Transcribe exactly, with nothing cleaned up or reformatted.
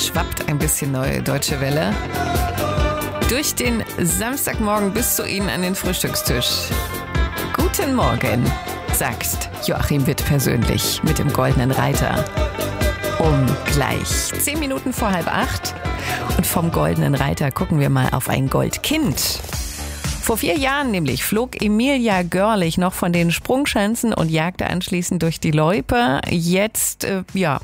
schwappt ein bisschen neue Deutsche Welle durch den Samstagmorgen bis zu Ihnen an den Frühstückstisch. Guten Morgen, sagt Joachim Witt persönlich mit dem Goldenen Reiter. Um gleich zehn Minuten vor halb acht. Und vom Goldenen Reiter gucken wir mal auf ein Goldkind. Vor vier Jahren nämlich flog Emilia Görlich noch von den Sprungschanzen und jagte anschließend durch die Loipe. Jetzt, äh, ja,